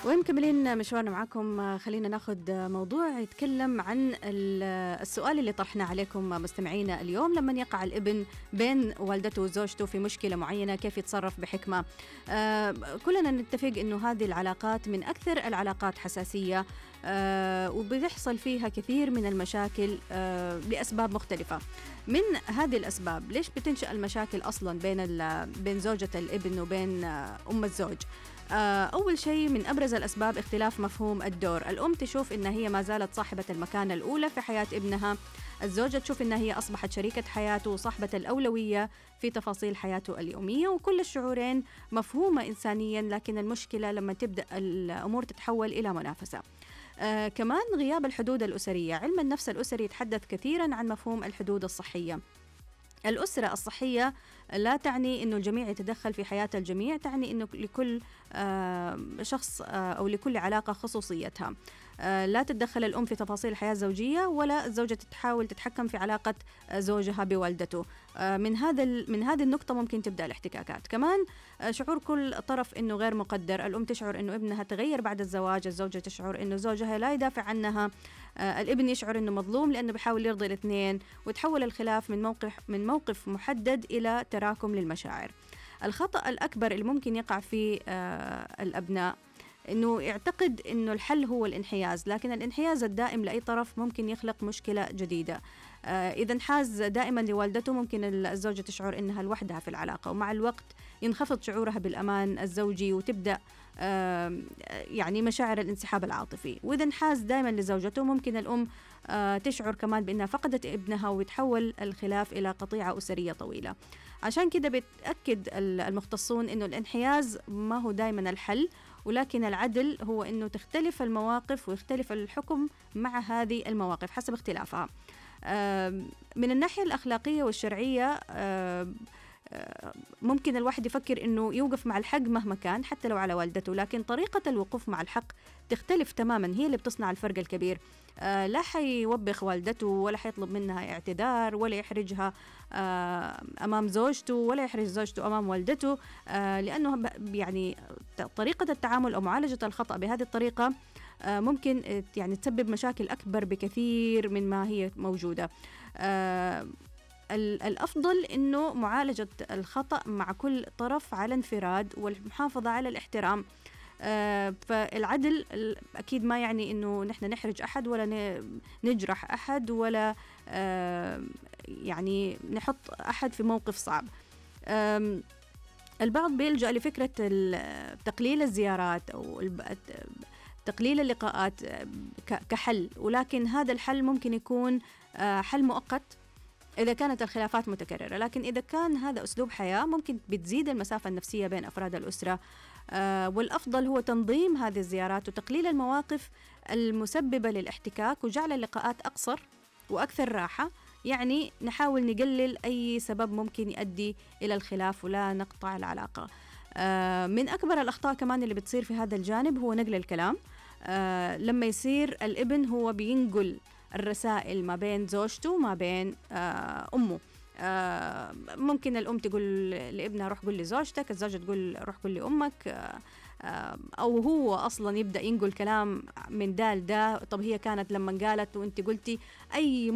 ومكملين مشوارنا معكم. خلينا ناخذ موضوع يتكلم عن السؤال اللي طرحنا عليكم مستمعينا اليوم. لما يقع الابن بين والدته وزوجته في مشكلة معينة كيف يتصرف بحكمة؟ كلنا نتفق إنه هذه العلاقات من أكثر العلاقات حساسية، وبيحصل فيها كثير من المشاكل لأسباب مختلفة. من هذه الأسباب ليش بتنشأ المشاكل أصلا بين زوجة الابن وبين أم الزوج؟ أول شيء من أبرز الأسباب اختلاف مفهوم الدور. الأم تشوف إن هي ما زالت صاحبة المكانة الأولى في حياة ابنها، الزوجة تشوف إن هي أصبحت شريكة حياته وصاحبة الأولوية في تفاصيل حياته اليومية، وكل الشعورين مفهومة إنسانيا، لكن المشكلة لما تبدأ الأمور تتحول إلى منافسة. كمان غياب الحدود الأسرية. علم النفس الأسري يتحدث كثيرا عن مفهوم الحدود الصحية. الأسرة الصحية لا تعني أنه الجميع يتدخل في حياة الجميع، تعني أنه لكل شخص أو لكل علاقة خصوصيتها. لا تتدخل الأم في تفاصيل الحياة الزوجية، ولا الزوجة تحاول تتحكم في علاقة زوجها بوالدته. من هذه النقطة ممكن تبدأ الاحتكاكات. كمان شعور كل طرف أنه غير مقدر. الأم تشعر أنه ابنها تغير بعد الزواج، الزوجة تشعر أنه زوجها لا يدافع عنها، الابن يشعر أنه مظلوم لأنه بيحاول يرضي الاثنين، وتحول الخلاف من موقف محدد إلى تراكم للمشاعر. الخطأ الأكبر اللي ممكن يقع فيه الأبناء إنه يعتقد إنه الحل هو الانحياز، لكن الانحياز الدائم لأي طرف ممكن يخلق مشكلة جديدة. إذا انحاز دائما لوالدته ممكن الزوجة تشعر إنها لوحدها في العلاقة، ومع الوقت ينخفض شعورها بالأمان الزوجي وتبدأ يعني مشاعر الانسحاب العاطفي. وإذا انحاز دائما لزوجته ممكن الأم تشعر كمان بأنها فقدت ابنها، ويتحول الخلاف إلى قطيعة أسرية طويلة. عشان كده بتأكد المختصون إنه الانحياز ما هو دائما الحل، ولكن العدل هو إنه تختلف المواقف ويختلف الحكم مع هذه المواقف حسب اختلافها. من الناحية الأخلاقية والشرعية ممكن الواحد يفكر إنه يوقف مع الحق مهما كان حتى لو على والدته، لكن طريقة الوقوف مع الحق تختلف تماما، هي اللي بتصنع الفرق الكبير. لا حيوبخ والدته، ولا حيطلب منها اعتذار، ولا يحرجها أمام زوجته، ولا يحرج زوجته أمام والدته، لأنه يعني طريقة التعامل أو معالجة الخطأ بهذه الطريقة ممكن يعني تسبب مشاكل أكبر بكثير من ما هي موجودة. الأفضل إنه معالجة الخطأ مع كل طرف على انفراد، والمحافظة على الاحترام. فالعدل أكيد ما يعني إنه نحن نحرج أحد ولا نجرح أحد ولا يعني نحط أحد في موقف صعب. البعض بيلجأ لفكرة تقليل الزيارات أو تقليل اللقاءات كحل، ولكن هذا الحل ممكن يكون حل مؤقت إذا كانت الخلافات متكررة، لكن إذا كان هذا أسلوب حياة ممكن بتزيد المسافة النفسية بين أفراد الأسرة. والأفضل هو تنظيم هذه الزيارات وتقليل المواقف المسببة للاحتكاك، وجعل اللقاءات أقصر وأكثر راحة. يعني نحاول نقلل أي سبب ممكن يؤدي إلى الخلاف ولا نقطع العلاقة. من أكبر الأخطاء كمان اللي بتصير في هذا الجانب هو نقل الكلام. لما يصير الابن هو بينقل الرسائل ما بين زوجته وما بين أمه. ممكن الأم تقول لابنها روح قل لزوجتك، الزوجة تقول روح قل لأمك، أو هو أصلا يبدأ ينقل كلام من ده لده. طب هي كانت لما قالت وانت قلتي، أي